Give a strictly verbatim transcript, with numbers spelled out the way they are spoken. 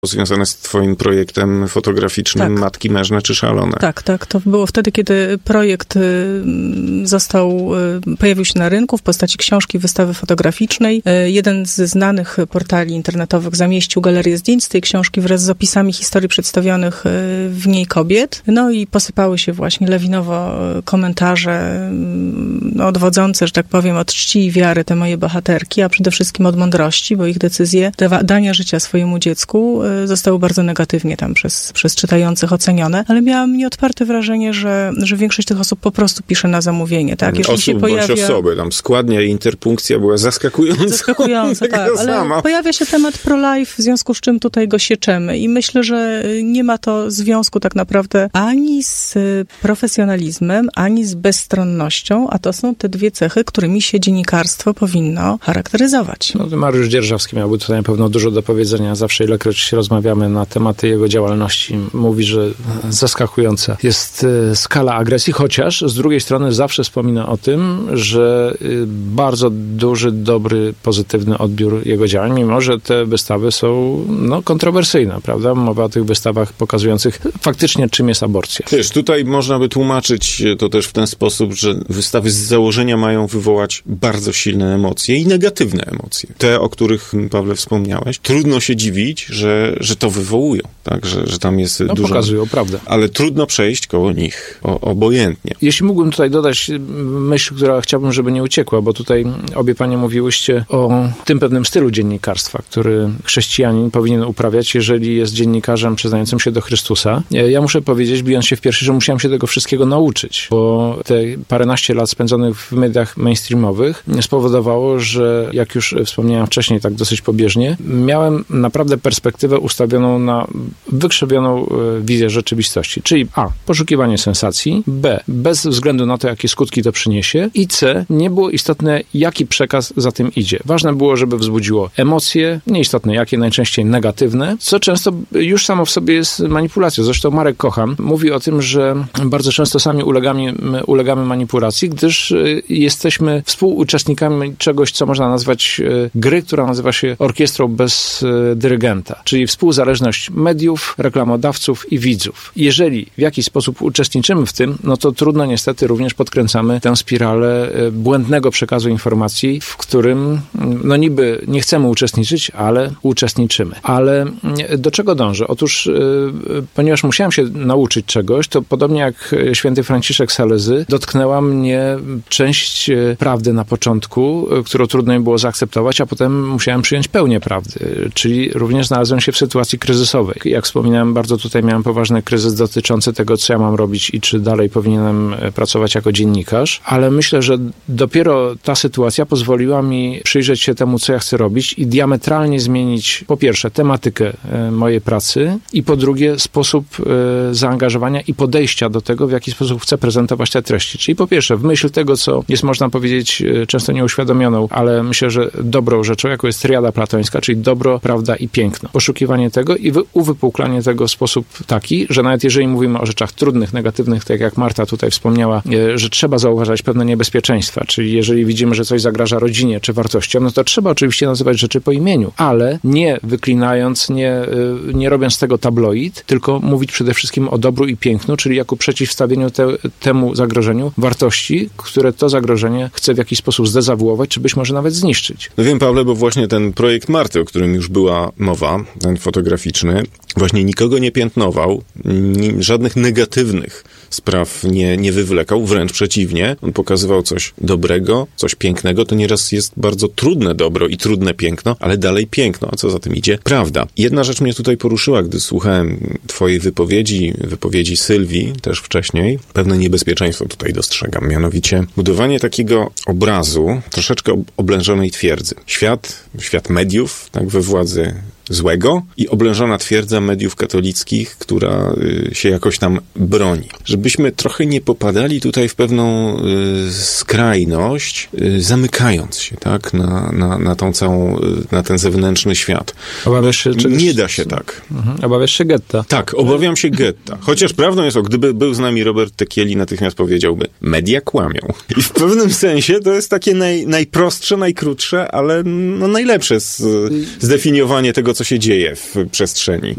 związane z twoim projektem fotograficznym tak. Matki Mężne czy Szalone. Tak, tak. To było wtedy, kiedy projekt został, pojawił się na rynku w postaci książki, wystawy fotograficznej. Jeden ze znanych portali internetowych zamieścił galerię zdjęć z tej książki wraz z opisami historii przedstawionych w niej kobiet. No i posypały się właśnie lawinowo komentarze no, odwodzące, że tak powiem, od czci i wiary te moje bohaterki, a przede wszystkim od mądrości, bo ich decyzje dawa, dania życia swojemu dziecku zostały bardzo negatywnie tam przez, przez czytających ocenione, ale miałam nieodparte wrażenie, że, że większość tych osób po prostu pisze na zamówienie, tak? Jeśli Osób się pojawia... bądź osoby, tam składnia i interpunkcja była zaskakująca. Zaskakująca, tak, ale sama. pojawia się temat pro-life, w związku z czym tutaj go sieczemy i myślę, że nie ma to związku tak naprawdę ani z profesjonalizmem, ani z bezstronnością, a to są te dwie cechy, którymi się dziennikarstwo powinno charakteryzować. No, Mariusz Dzierżawski miałby tutaj na pewno dużo do powiedzenia. Zawsze, ilekroć rozmawiamy na tematy jego działalności, mówi, że zaskakująca jest skala agresji, chociaż z drugiej strony zawsze wspomina o tym, że bardzo duży, dobry, pozytywny odbiór jego działań, mimo że te wystawy są no, kontrowersyjne, prawda? Mowa o tych wystawach pokazujących faktycznie, czym jest aborcja. Wiesz, tutaj można by tłumaczyć to też w ten sposób, że wystawy z założenia mają wywołać bardzo silne emocje i negatywne emocje. Te, o których, Pawle, wspomniałeś. Trudno się dziwić, że, że to wywołują, tak? Że, że tam jest no, dużo... pokazują prawdę. Ale trudno przejść koło nich o, obojętnie. Jeśli mógłbym tutaj dodać myśl, która chciałbym, żeby nie uciekła, bo tutaj obie panie mówiłyście o tym pewnym stylu dziennikarstwa, który chrześcijanin powinien uprawiać, jeżeli jest dziennikarzem przyznającym się do Chrystusa. Ja muszę powiedzieć, bijąc się w piersi, że musiałem się tego wszystkiego nauczyć, bo te paręnaście lat spędzonych w mediach mainstreamowych spowodowało, że jak już wspomniałem wcześniej, tak dosyć pobieżnie, miałem naprawdę perspektywę ustawioną na wykrzywioną wizję rzeczywistości, czyli a. poszukiwanie sensacji, b. bez względu na to, jakie skutki to przyniesie i c. nie było istotne, jaki przekaz za tym idzie. Ważne było, żeby wzbudziło emocje, nieistotne jakie, najczęściej negatywne, co często już samo w sobie jest manipulacją. Zresztą Marek Kochan mówi o tym, że bardzo często sami ulegamy, ulegamy manipulacji, gdyż jesteśmy współuczestnikami czegoś, co można nazwać gry, która nazywa się orkiestrą bez dyrygenta, czyli współzależność mediów, reklamodawców i widzów. Jeżeli w jakiś sposób uczestniczymy w tym, no to trudno niestety również podkręcamy tę spiralę błędnego przekazu informacji, w którym no niby nie chcemy uczestniczyć, ale uczestniczymy. Ale do czego dążę? Otóż ponieważ musiałem się nauczyć czegoś, to podobnie jak święty Franciszek Salezy dotknęła mnie część prawdy na początku, którą trudno mi było zaakceptować, a potem musiałem przyjąć pełnię prawdy, czyli również znalazłem się w sytuacji kryzysowej. Jak wspominałem, bardzo tutaj miałem poważny kryzys dotyczący tego, co ja mam robić i czy dalej powinienem pracować jako dziennikarz, ale myślę, że dopiero ta sytuacja pozwoliła mi przyjrzeć się temu, co ja chcę robić i diametralnie zmienić po pierwsze tematykę mojej pracy i po drugie sposób zaangażowania i podejścia do tego, w jaki sposób chcę prezentować te treści. Czyli po pierwsze w myśl tego, co jest, można powiedzieć, często nieuświadomioną, ale myślę, że dobrą rzeczą, jaką jest triada platońska, czyli dobro, prawda i piękno. Poszukiwanie tego i uwypuklanie tego w sposób taki, że nawet jeżeli mówimy o rzeczach trudnych, negatywnych, tak jak Marta tutaj wspomniała, że trzeba zauważać pewne niebezpieczeństwa, czyli jeżeli widzimy, że coś zagraża rodzinie czy wartościom, no to trzeba oczywiście nazywać rzeczy po imieniu, ale nie wyklinając, nie, nie robiąc tego tabloid, tylko mówić przede wszystkim o dobru i pięknu, czyli jako przeciwstawieniu te, temu zagrożeniu wartości, które to zagrożenie chce w jakiś sposób zdezawuować, czy być może nawet zniszczyć. No wiem, Pawle, bo właśnie ten projekt Marty, o którym już była mowa, ten fotograficzny, właśnie nikogo nie piętnował, ni, żadnych negatywnych spraw nie, nie wywlekał, wręcz przeciwnie. On pokazywał coś dobrego, coś pięknego. To nieraz jest bardzo trudne dobro i trudne piękno, ale dalej piękno, a co za tym idzie? Prawda. Jedna rzecz mnie tutaj poruszyła, gdy słuchałem twojej wypowiedzi, wypowiedzi Sylwii też wcześniej. Pewne niebezpieczeństwo tutaj dostrzegam, mianowicie budowanie takiego obrazu troszeczkę oblężonej twierdzy. Świat, świat mediów, tak, we władzy złego i oblężona twierdza mediów katolickich, która y, się jakoś tam broni. Żebyśmy trochę nie popadali tutaj w pewną y, skrajność, y, zamykając się, tak, na, na, na tą całą, y, na ten zewnętrzny świat. Obawiasz się czegoś? Nie da się tak. Mhm. Obawiasz się getta? Tak, obawiam się getta. Chociaż prawdą jest, o, gdyby był z nami Robert Tekieli, natychmiast powiedziałby, media kłamią. I w pewnym sensie to jest takie naj, najprostsze, najkrótsze, ale no, najlepsze z, zdefiniowanie tego, co się dzieje w przestrzeni.